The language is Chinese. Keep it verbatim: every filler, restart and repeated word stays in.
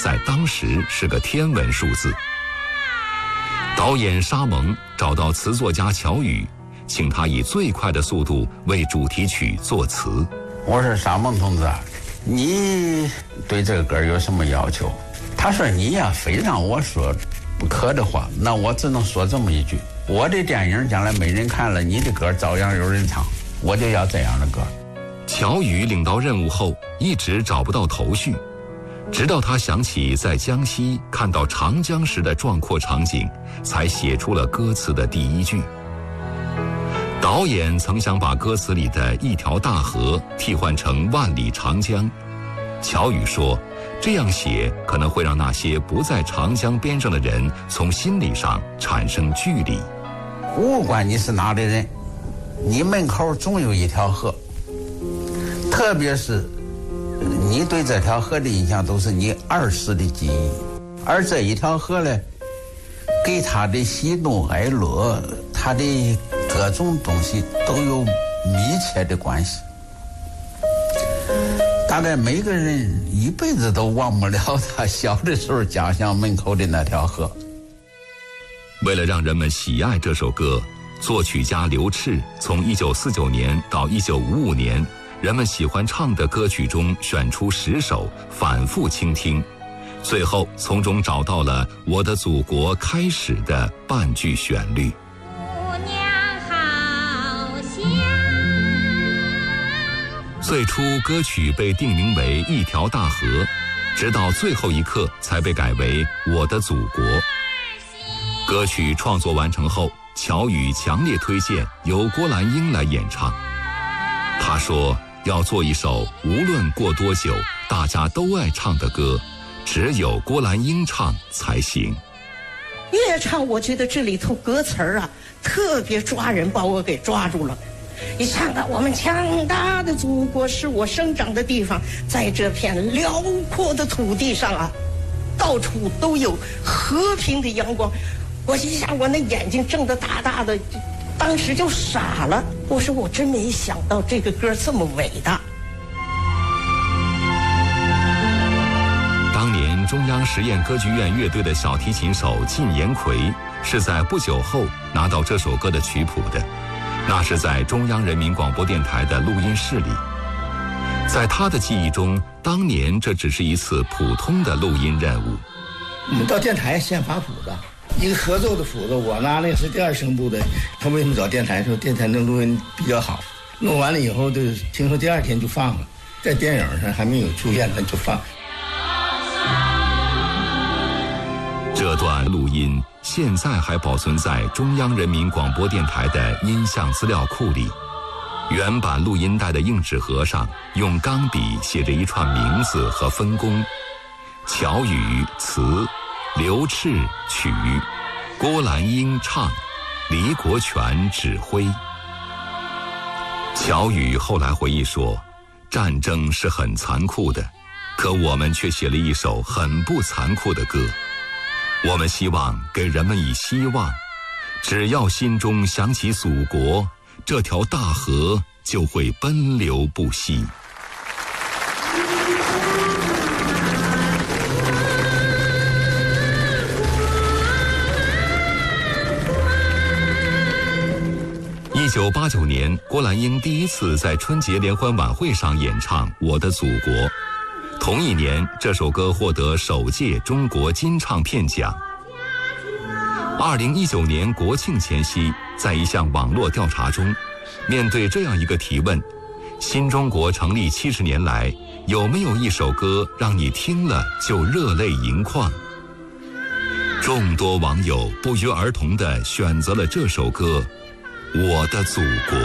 在当时是个天文数字。导演沙蒙找到词作家乔羽，请他以最快的速度为主题曲作词。 我说沙蒙同志，你对这个歌有什么要求？他说你呀，非让我说不可的话，那我只能说这么一句：我的电影将来没人看了，你的歌照样有人唱，我就要这样的歌。 乔羽领到任务后，一直找不到头绪，直到他想起在江西看到长江时的壮阔场景，才写出了歌词的第一句。导演曾想把歌词里的一条大河替换成万里长江，乔羽说，这样写可能会让那些不在长江边上的人从心理上产生距离。 不管你是哪里人，你门口总有一条河，特别是你对这条河的印象都是你儿时的记忆，而这一条河呢，给他的喜怒哀乐，他的各种东西都有密切的关系。大概每个人一辈子都忘不了他小的时候家乡门口的那条河。 为了让人们喜爱这首歌，作曲家刘炽从一九四九年到一九五五年，人们喜欢唱的歌曲中选出十首，反复倾听，最后从中找到了《我的祖国》开始的半句旋律。最初歌曲被定名为《一条大河》，直到最后一刻才被改为《我的祖国》。歌曲创作完成后，乔羽强烈推荐由郭兰英来演唱。他说要做一首无论过多久大家都爱唱的歌，只有郭兰英唱才行。 越唱我觉得这里头歌词啊特别抓人，把我给抓住了。一唱到我们强大的祖国是我生长的地方，在这片辽阔的土地上啊，到处都有和平的阳光。我一下我那眼睛睁得大大的，当时就傻了。我说我真没想到这个歌这么伟大。 当年中央实验歌剧院乐队的小提琴手靳延奎是在不久后拿到这首歌的曲谱的，那是在中央人民广播电台的录音室里。在他的记忆中，当年这只是一次普通的录音任务。 我们到电台先发谱子，一个合奏的谱子，我拿那个是第二声部的。他为什么找电台？说电台能录音比较好。弄完了以后，就听说第二天就放了，在电影上还没有出现，那就放。 这段录音现在还保存在中央人民广播电台的音像资料库里。原版录音带的硬纸盒上用钢笔写着一串名字和分工：乔羽词，刘炽曲，郭兰英唱，黎国权指挥。乔羽后来回忆说，战争是很残酷的，可我们却写了一首很不残酷的歌。我们希望给人们以希望，只要心中想起祖国，这条大河就会奔流不息。一九八九年，郭兰英第一次在春节联欢晚会上演唱《我的祖国》。同一年，这首歌获得首届中国金唱片奖。二零一九年国庆前夕，在一项网络调查中，面对这样一个提问：新中国成立七十年来，有没有一首歌让你听了就热泪盈眶？众多网友不约而同地选择了这首歌《我的祖国》。